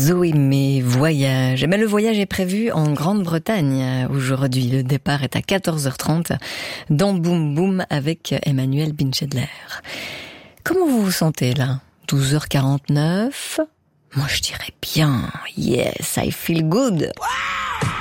Zoé May, voyage. Eh bien, le voyage est prévu en Grande-Bretagne aujourd'hui. Le départ est à 14h30 dans Boom Boom avec Emmanuel Binchedler. Comment vous vous sentez là ? 12h49 ? Moi je dirais bien, yes, I feel good. Wow!